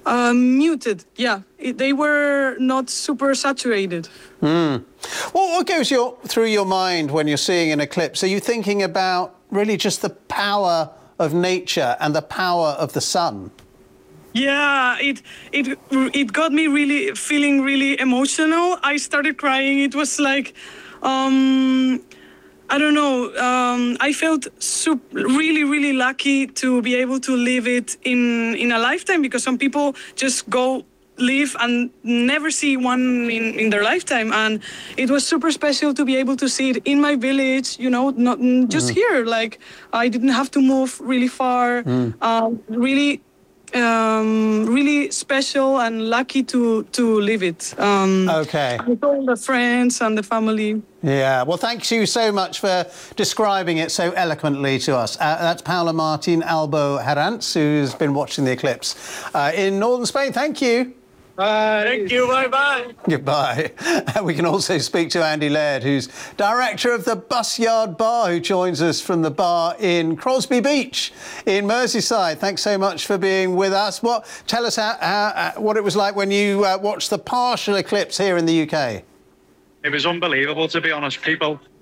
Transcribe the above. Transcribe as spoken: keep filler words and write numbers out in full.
uh, muted. Yeah, it, they were not super saturated. Mm. Well, what goes your, through your mind when you're seeing an eclipse? Are you thinking about really just the power of nature and the power of the sun? Yeah, it it it got me really feeling really emotional. I started crying. It was like, um, I don't know. Um, I felt super, really, really lucky to be able to live it in in a lifetime, because some people just go live and never see one in, in their lifetime, and it was super special to be able to see it in my village, you know, not just mm. here. Like, I didn't have to move really far. Mm. Um, really Um, really special and lucky to to live it. Um, okay. With all the friends and the family. Yeah, well, thank you so much for describing it so eloquently to us. Uh, that's Paula Martin Albo Herranz, who's been watching the eclipse uh, in northern Spain. Thank you. Bye. Thank you. Bye-bye. Goodbye. We can also speak to Andy Laird, who's director of the Bus Yard Bar, who joins us from the bar in Crosby Beach in Merseyside. Thanks so much for being with us. What, tell us how, how, uh, what it was like when you uh, watched the partial eclipse here in the U K. It was unbelievable, to be honest. People